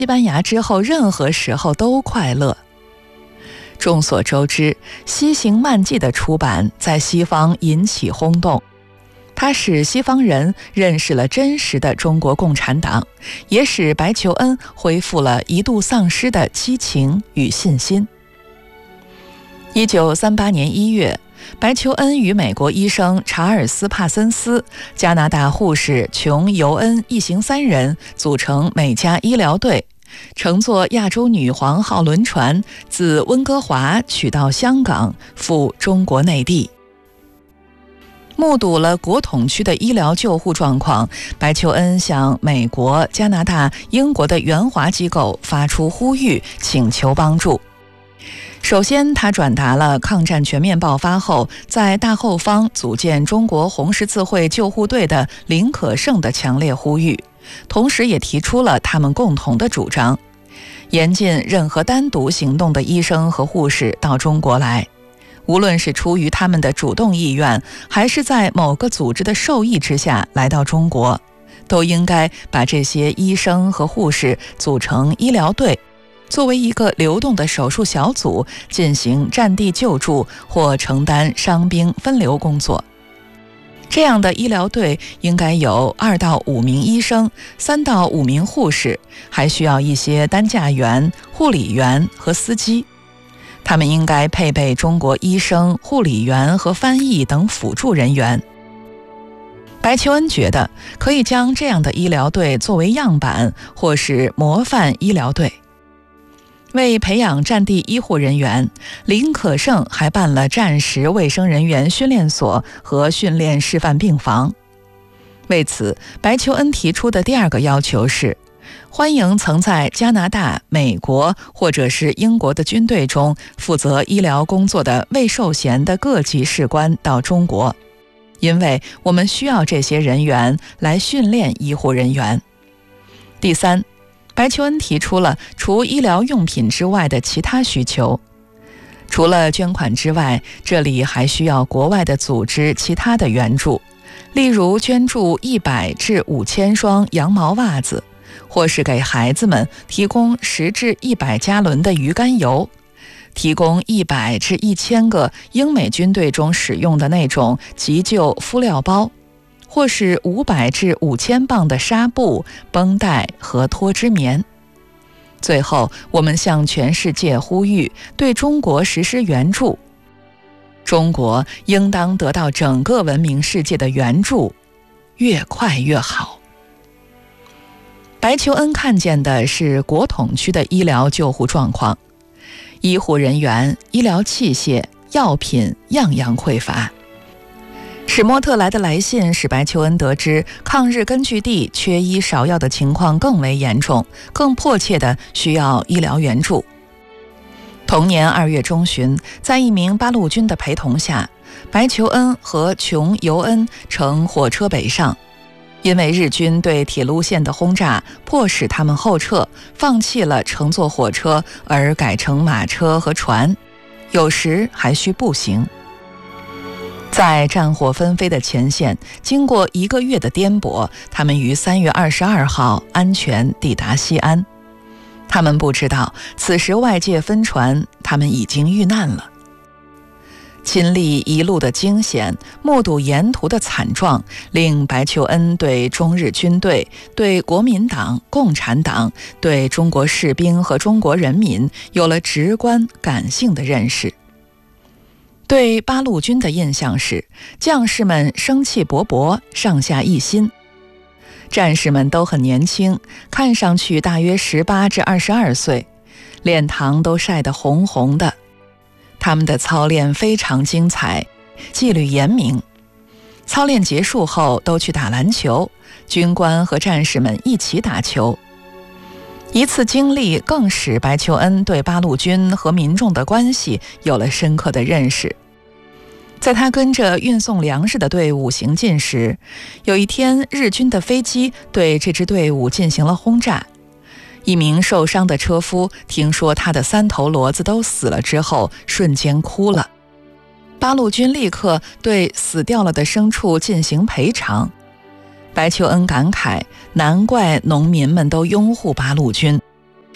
西班牙之后任何时候都快乐。众所周知，《西行漫记》的出版在西方引起轰动，它使西方人认识了真实的中国共产党，也使白求恩恢复了一度丧失的激情与信心。1938年1月，白求恩与美国医生查尔斯·帕森斯、加拿大护士琼·尤恩一行3人组成美加医疗队，乘坐亚洲女皇号轮船自温哥华取到香港，赴中国内地。目睹了国统区的医疗救护状况，白求恩向美国、加拿大、英国的援华机构发出呼吁，请求帮助。首先，他转达了抗战全面爆发后在大后方组建中国红十字会救护队的林可胜的强烈呼吁，同时也提出了他们共同的主张：严禁任何单独行动的医生和护士到中国来，无论是出于他们的主动意愿，还是在某个组织的授意之下来到中国，都应该把这些医生和护士组成医疗队，作为一个流动的手术小组进行战地救助或承担伤兵分流工作。这样的医疗队应该有2到5名医生、3到5名护士，还需要一些担架员、护理员和司机。他们应该配备中国医生、护理员和翻译等辅助人员。白求恩觉得可以将这样的医疗队作为样板或是模范医疗队。为培养战地医护人员，林可胜还办了战时卫生人员训练所和训练示范病房。为此，白求恩提出的第2个要求是，欢迎曾在加拿大、美国或者是英国的军队中负责医疗工作的未授衔的各级士官到中国，因为我们需要这些人员来训练医护人员。第3，白求恩提出了除医疗用品之外的其他需求。除了捐款之外，这里还需要国外的组织其他的援助，例如捐助100至5000双羊毛袜子，或是给孩子们提供10至100加仑的鱼肝油，提供100至1000个英美军队中使用的那种急救敷料包，或是500至5000磅的纱布、绷带和脱脂棉。最后，我们向全世界呼吁对中国实施援助。中国应当得到整个文明世界的援助，越快越好。白求恩看见的是国统区的医疗救护状况，医护人员、医疗器械、药品样样匮乏。史莫特来的来信使白求恩得知抗日根据地缺医少药的情况更为严重，更迫切地需要医疗援助。同年2月中旬，在一名八路军的陪同下，白求恩和琼·尤恩乘火车北上。因为日军对铁路线的轰炸，迫使他们后撤，放弃了乘坐火车，而改乘马车和船，有时还需步行。在战火纷飞的前线，经过1个月的颠簸，他们于3月22号安全抵达西安。他们不知道，此时外界分传他们已经遇难了。亲历一路的惊险，目睹沿途的惨状，令白求恩对中日军队、对国民党、共产党、对中国士兵和中国人民有了直观感性的认识。对八路军的印象是，将士们生气勃勃，上下一心。战士们都很年轻，看上去大约18至22岁，脸庞都晒得红红的。他们的操练非常精彩，纪律严明。操练结束后都去打篮球，军官和战士们一起打球。一次经历更使白求恩对八路军和民众的关系有了深刻的认识。在他跟着运送粮食的队伍行进时，有一天日军的飞机对这支队伍进行了轰炸。一名受伤的车夫听说他的3头骡子都死了之后，瞬间哭了。八路军立刻对死掉了的牲畜进行赔偿。白求恩感慨，难怪农民们都拥护八路军，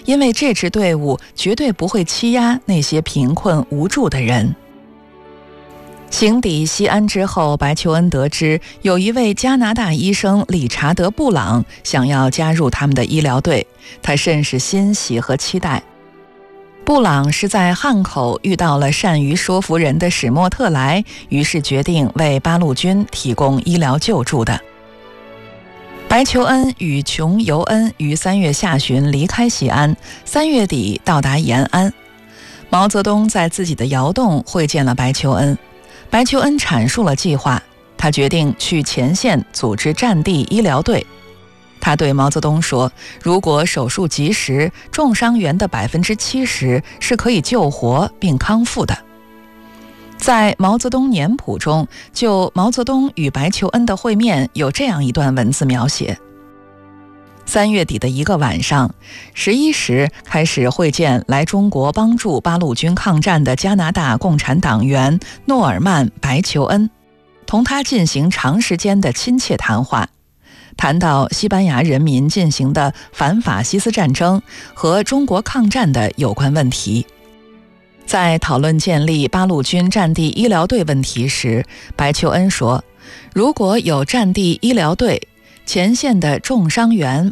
因为这支队伍绝对不会欺压那些贫困无助的人。行抵西安之后，白求恩得知有一位加拿大医生理查德·布朗想要加入他们的医疗队，他甚是欣喜和期待。布朗是在汉口遇到了善于说服人的史莫特莱，于是决定为八路军提供医疗救助的。白求恩与琼尤恩于3月下旬离开西安，3月底到达延安。毛泽东在自己的窑洞会见了白求恩，白求恩阐述了计划，他决定去前线组织战地医疗队。他对毛泽东说，如果手术及时，重伤员的70%是可以救活并康复的。在毛泽东年谱中，就毛泽东与白求恩的会面有这样一段文字描写：3月底的一个晚上，11时开始会见来中国帮助八路军抗战的加拿大共产党员诺尔曼·白求恩，同他进行长时间的亲切谈话，谈到西班牙人民进行的反法西斯战争和中国抗战的有关问题。在讨论建立八路军战地医疗队问题时，白求恩说，如果有战地医疗队，前线的重伤员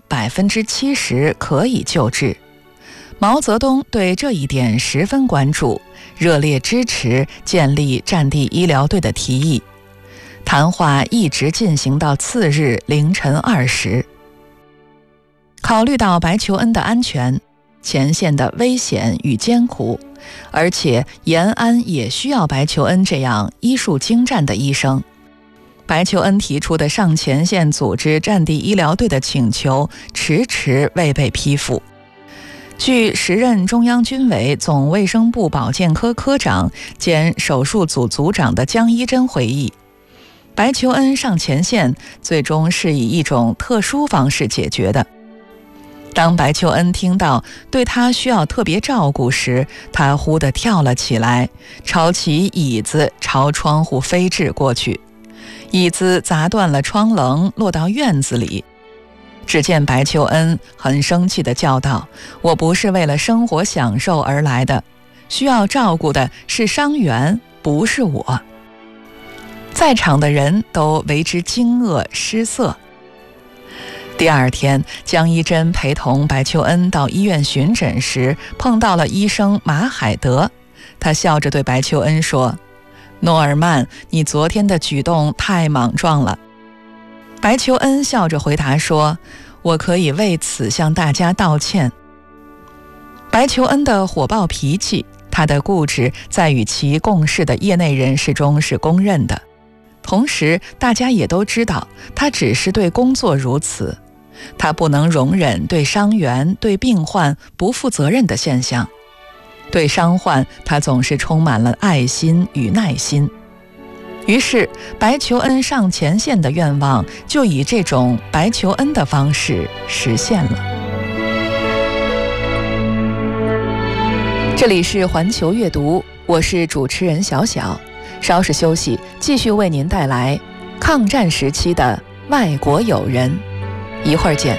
70%可以救治。毛泽东对这一点十分关注，热烈支持建立战地医疗队的提议。谈话一直进行到次日凌晨2时。考虑到白求恩的安全，前线的危险与艰苦，而且延安也需要白求恩这样医术精湛的医生，白求恩提出的上前线组织战地医疗队的请求迟迟未被批复。据时任中央军委总卫生部保健科科长兼手术组组长的江一珍回忆，白求恩上前线最终是以一种特殊方式解决的。当白求恩听到对他需要特别照顾时，他忽地跳了起来，抄起椅子朝窗户飞掷过去，椅子砸断了窗棱，落到院子里。只见白求恩很生气地叫道，我不是为了生活享受而来的，需要照顾的是伤员，不是我。在场的人都为之惊愕失色。第二天，江一珍陪同白求恩到医院巡诊时，碰到了医生马海德。他笑着对白求恩说，诺尔曼，你昨天的举动太莽撞了。白求恩笑着回答说，我可以为此向大家道歉。白求恩的火爆脾气，他的固执，在与其共事的业内人士中是公认的。同时，大家也都知道，他只是对工作如此，他不能容忍对伤员、对病患不负责任的现象。对伤患，他总是充满了爱心与耐心。于是，白求恩上前线的愿望就以这种白求恩的方式实现了。这里是环球阅读，我是主持人小小。稍事休息，继续为您带来抗战时期的外国友人。一会儿见。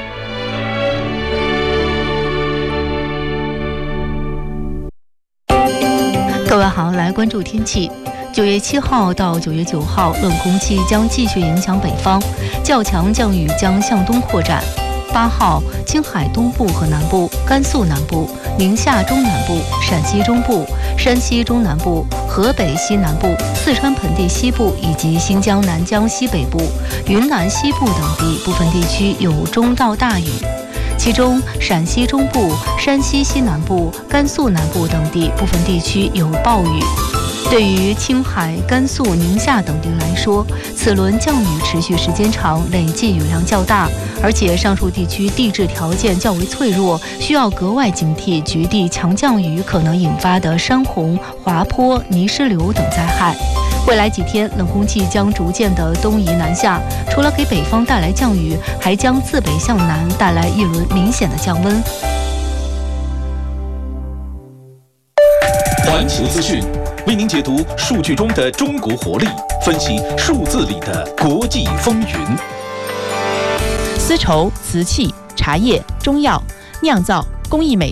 各位好，来关注天气。9月7号到9月9号，冷空气将继续影响北方，较强降雨将向东扩展。8号，青海东部和南部、甘肃南部、宁夏中南部、陕西中部、山西中南部、河北西南部、四川盆地西部以及新疆南疆西北部、云南西部等地部分地区有中到大雨，其中陕西中部、山西西南部、甘肃南部等地部分地区有暴雨。对于青海、甘肃、宁夏等地来说，此轮降雨持续时间长，累计雨量较大，而且上述地区地质条件较为脆弱，需要格外警惕局地强降雨可能引发的山洪、滑坡、泥石流等灾害。未来几天，冷空气将逐渐的东移南下，除了给北方带来降雨，还将自北向南带来一轮明显的降温。 环球资讯为您解读数据中的中国活力，分析数字里的国际风云。 丝绸、瓷器、茶叶、中药、酿造、工艺美